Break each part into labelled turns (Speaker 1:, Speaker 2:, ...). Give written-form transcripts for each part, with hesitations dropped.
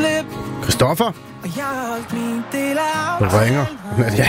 Speaker 1: Christoffer? Du ringer. Ja.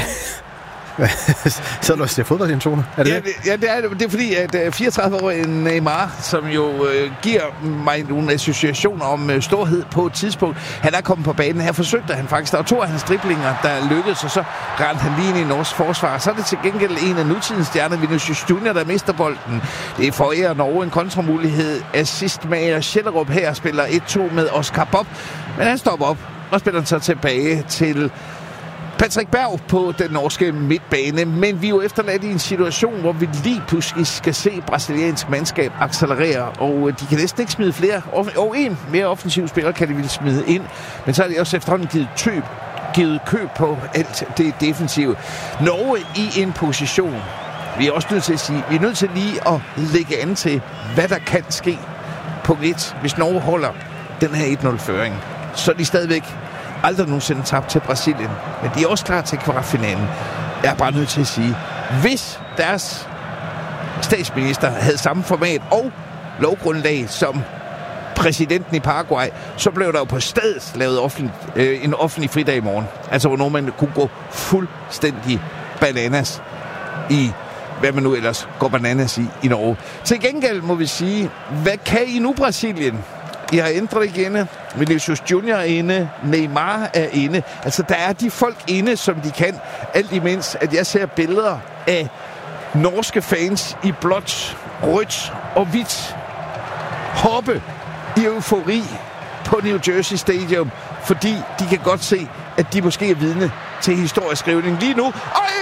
Speaker 1: Så du ser fodboldintoner? Er det
Speaker 2: det er fordi, at 34-årige Neymar, som jo giver mig nogle associationer om storhed på et tidspunkt, han er kommet på banen. Her forsøgte han faktisk. Der var 2 af hans driblinger, der lykkedes, og så rendte han lige ind i norsk forsvar. Så er det til gengæld en af nutidens stjerner, Vinicius Junior, der mister bolden. Det er forærer Norge en kontramulighed. Assistmager Schellerup her spiller 1-2 med Oscar Bob, men han stopper op og spiller så tilbage til Patrick Berg på den norske midtbane, men vi er jo efterladt i en situation, hvor vi lige pludselig skal se brasiliansk mandskab accelerere, og de kan næsten ikke smide flere, og en mere offensiv spiller kan de ville smide ind, men så er det også efterhånden givet køb på alt det defensive. Norge i en position, vi er også nødt til at sige, vi er nødt til lige at lægge an til, hvad der kan ske. Punkt 1, hvis Norge holder den her 1-0-føring, så er de stadigvæk aldrig nogensinde tabt til Brasilien. Men de er også klar til kvartfinalen. Jeg er bare nødt til at sige, hvis deres statsminister havde samme format og lovgrundlag som præsidenten i Paraguay, så blev der jo på stedet lavet en offentlig fridag i morgen. Altså hvor man kunne gå fuldstændig bananas i, hvad man nu ellers går bananas i Norge. Til gengæld må vi sige, hvad kan I nu, Brasilien? I har ændret igen. Vinicius Junior er inde. Neymar er inde. Altså, der er de folk inde, som de kan. Alt imens, at jeg ser billeder af norske fans i blåt, rødt og hvidt hoppe i eufori på New Jersey Stadium, fordi de kan godt se, at de måske er vidne til historieskrivning lige nu.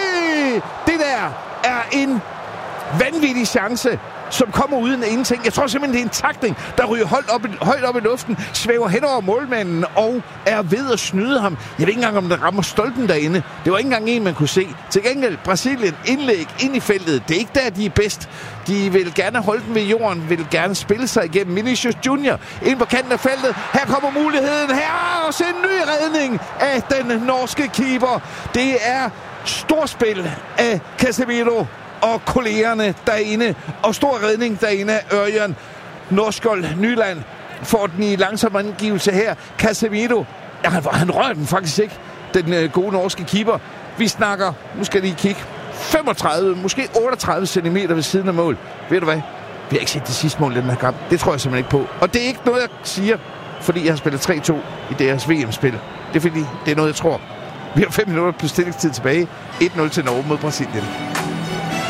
Speaker 2: Det der er en vanvittig chance, som kommer uden ingenting. Jeg tror simpelthen, det er en takning, der ryger højt op i luften, svæver hen over målmanden og er ved at snyde ham. Jeg ved ikke engang, om der rammer stolpen derinde. Det var ikke engang en, man kunne se. Til gengæld, Brasilien indlæg ind i feltet. Det er ikke der, de er bedst. De vil gerne holde den ved jorden, vil gerne spille sig igennem. Vinicius Junior ind på kanten af feltet. Her kommer muligheden. Her også en ny redning af den norske keeper. Det er storspil af Casemiro og kollegerne derinde, og stor redning derinde af Ørjan Norskjold Nyland får den i langsom angivelse her. Casemiro, han rører den faktisk ikke, den gode norske keeper. Vi snakker, nu skal lige kigge, 35, måske 38 cm ved siden af mål. Ved du hvad? Vi har ikke set det sidste mål, den her kamp. Det tror jeg simpelthen ikke på. Og det er ikke noget, jeg siger, fordi jeg har spillet 3-2 i deres VM-spil. Det er fordi, det er noget, jeg tror. Vi har 5 minutter på stillingstid tilbage. 1-0 til Norge mod Brasilien.